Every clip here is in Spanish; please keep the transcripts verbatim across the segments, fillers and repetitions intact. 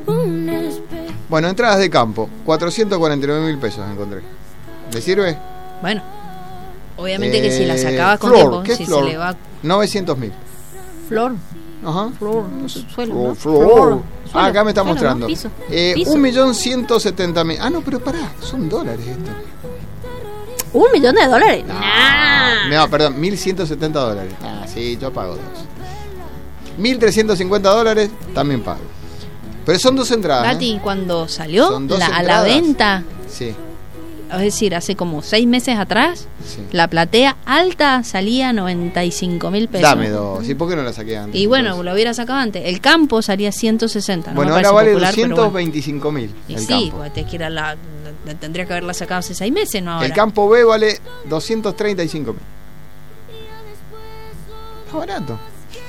Bueno, entradas de campo, cuatrocientos cuarenta y nueve mil pesos encontré. ¿Le sirve? Bueno, obviamente eh, que si la sacabas con Flor, tiempo, ¿qué si Flor? se le va... novecientos mil. Flor. Ajá. Flor, no sé, suelo, Flor, ¿no? Flor. Flor. Ah, acá me está suelo, mostrando. ¿no? Piso. Eh, Piso. un millón ciento setenta mil. Ah, no, pero pará, son dólares esto. ¿Un millón de dólares? No, Nah. no perdón, mil ciento setenta dólares. Ah, sí, yo pago dos. mil trescientos cincuenta dólares, también pago. Pero son dos entradas. Gati, ¿eh? cuando salió Son dos la, a la entradas. venta, Sí, es decir, hace como seis meses atrás, sí. la platea alta salía noventa y cinco mil pesos. Dame dos. ¿Y por qué no la saqué antes? Y bueno, entonces? lo hubiera sacado antes. El campo salía ciento sesenta. No Bueno, me ahora parece vale popular, pero doscientos bueno. veinticinco mil. Y el sí, campo. porque te quiera la, la- tendría que haberla sacado hace seis meses, ¿no? Ahora. El campo B vale doscientos treinta y cinco mil. Está barato.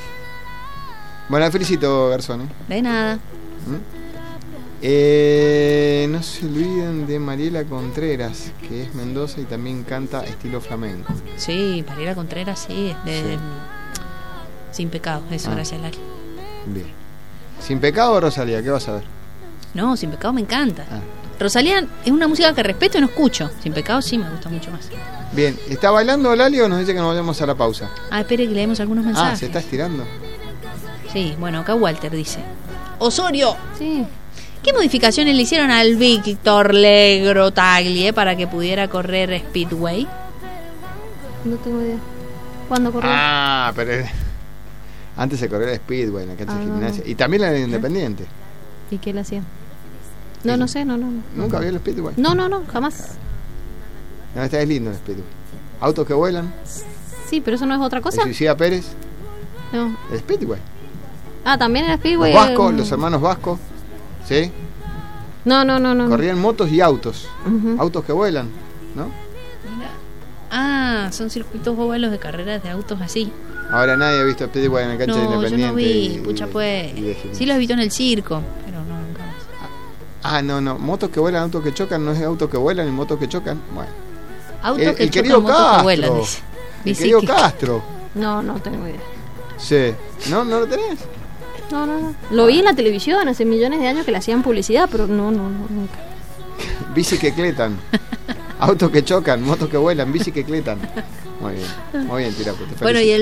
Bueno, felicito, Garzón. ¿eh? De nada. ¿Mm? Eh, no se olviden de Mariela Contreras, que es Mendoza y también canta estilo flamenco. Sí, Mariela Contreras, sí. Es de, Sí. Sin pecado, eso, Ah. gracias, Lali. Bien. ¿Sin pecado, Rosalía? ¿Qué vas a ver? No, Sin pecado me encanta. Ah. Rosalía es una música que respeto y no escucho. Sin pecado sí me gusta mucho más. Bien, ¿está bailando Lali o nos dice que nos vayamos a la pausa? Ah, espere que leemos algunos mensajes. Ah, ¿se está estirando? Sí, bueno, acá Walter dice: Osorio, Sí. ¿qué modificaciones le hicieron al Víctor Legro Taglie para que pudiera correr Speedway? No tengo idea. ¿Cuándo corrió? Ah, pero antes se corría el Speedway en la cancha de Ah. gimnasia. Y también en el Independiente. ¿Y qué le hacía? No, no sé, no, no. no. ¿Nunca vio el Speedway? No, no, no, jamás. No, este es lindo el Speedway. Autos que vuelan. Sí, pero eso no es otra El cosa. Suicida Pérez. No. El Speedway. Ah, también era Speedway. Los Vascos, eh, los hermanos Vascos. ¿Sí? No, no, no, no. Corrían motos y autos. Ujú. Autos que vuelan, ¿no? Mira. Ah, son circuitos ovalos de carreras de autos así. Ahora nadie ha visto Speedway en la cancha de No, yo Independiente. no vi, y- pucha y- pues. y de gimnasia. Sí los he visto en el circo, pero no, nunca más. Ah, no, no. Motos que vuelan, autos que chocan. No es autos que vuelan y motos que chocan. Bueno. Autos El- que el chocan, querido motos Castro. que vuelan, dice. El Dice querido que- Castro. No, no tengo idea. Sí. ¿No? ¿No lo tenés? No, no, no. Lo vi en la televisión hace millones de años que le hacían publicidad, pero no, no, no, nunca. Bici que cletan. Autos que chocan, motos que vuelan, bici que cletan. Muy bien, muy bien, Tirapu, te Bueno, y felicito. el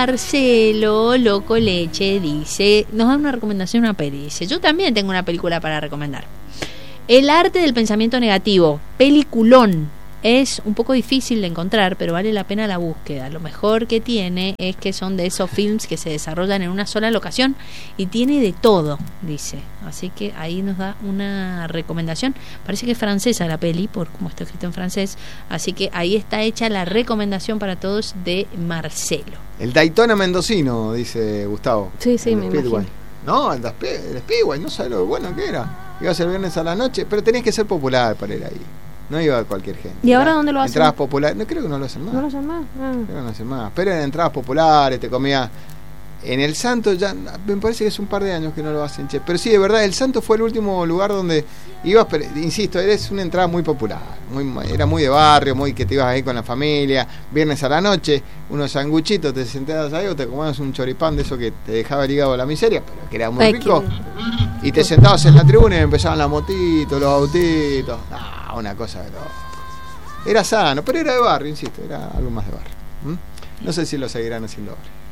Marcelo Loco Leche dice, nos da una recomendación, una peli. Dice, yo también tengo una película para recomendar. El arte del pensamiento negativo, peliculón. Es un poco difícil de encontrar, pero vale la pena la búsqueda. Lo mejor que tiene es que son de esos films que se desarrollan en una sola locación y tiene de todo, dice. Así que ahí nos da una recomendación. Parece que es francesa la peli, por como está escrito en francés. Así que ahí está hecha la recomendación para todos de Marcelo. El Daytona mendocino, dice Gustavo. Sí, sí, El me Speedway. imagino. No, el, Daspe- el Speedway, no sabes lo bueno que era. Iba a ser viernes a la noche, pero tenías que ser popular para ir ahí. No iba cualquier gente. ¿Y ahora Era dónde lo hacen? Entradas populares. No creo que no lo hacen más. ¿No lo hacen más? Ah. Creo que no lo hacen más. Pero en entradas populares te comía. En el Santo ya. Me parece que es un par de años que no lo hacen, che. Pero sí, de verdad, el Santo fue el último lugar donde ibas. Pero, insisto, eres una entrada muy popular. Muy, era muy de barrio, muy que te ibas ahí con la familia. Viernes a la noche, unos sanguchitos, te sentabas ahí o te comías un choripán de eso que te dejaba el hígado a la miseria, pero que era muy Ay, rico. qué- Y te sentabas en la tribuna y empezaban las motitos, los autitos. Ah, una cosa de todo. Era sano, pero era de barrio, insisto, era algo más de barrio. ¿Mm? No sé si lo seguirán haciendo ahora.